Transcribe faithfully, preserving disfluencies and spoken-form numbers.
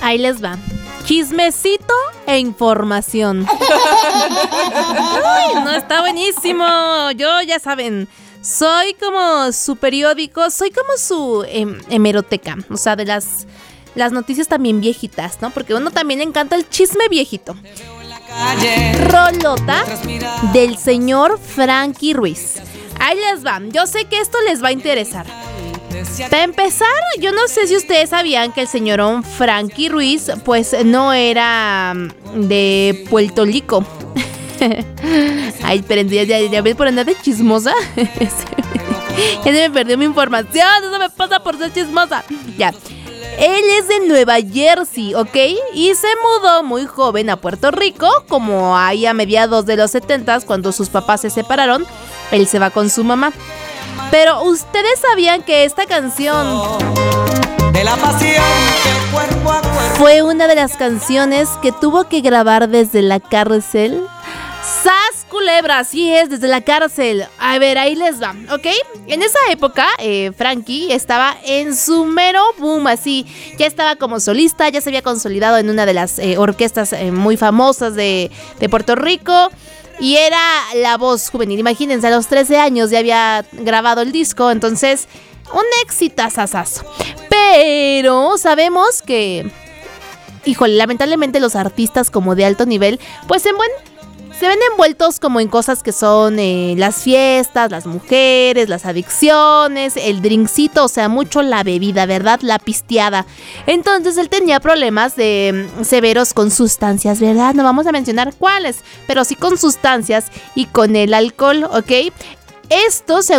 Ahí les va. Chismecito e información. Uy, no, está buenísimo. Yo, ya saben, soy como su periódico, soy como su em, hemeroteca. O sea, de las, las noticias también viejitas, ¿no? Porque a uno también le encanta el chisme viejito. Rolota del señor Frankie Ruiz. Ahí les va. Yo sé que esto les va a interesar. Para empezar, yo no sé si ustedes sabían que el señorón Frankie Ruiz, pues no era de Puerto Rico. Ay, pero ya, ya, ya ves por andar de chismosa. Ya se me perdió mi información. Eso me pasa por ser chismosa. Ya. Él es de Nueva Jersey, ¿ok? Y se mudó muy joven a Puerto Rico, como ahí a mediados de los setentas, cuando sus papás se separaron. Él se va con su mamá. Pero ¿ustedes sabían que esta canción de la pasión, que cuerpo a cuerpo, fue una de las canciones que tuvo que grabar desde la cárcel? ¡Sas, culebra! Así es, desde la cárcel. A ver, ahí les va, ¿ok? En esa época, eh, Frankie estaba en su mero boom, así. Ya estaba como solista, ya se había consolidado en una de las eh, orquestas eh, muy famosas de, de Puerto Rico. Y era la voz juvenil. Imagínense, a los trece años ya había grabado el disco. Entonces, un exitazazazo. Pero sabemos que, híjole, lamentablemente los artistas como de alto nivel, pues en buen... se ven envueltos como en cosas que son eh, las fiestas, las mujeres, las adicciones, el drinkcito, o sea, mucho la bebida, ¿verdad? La pisteada. Entonces él tenía problemas de um, severos con sustancias, ¿verdad? No vamos a mencionar cuáles, pero sí con sustancias y con el alcohol, ¿ok? Esto se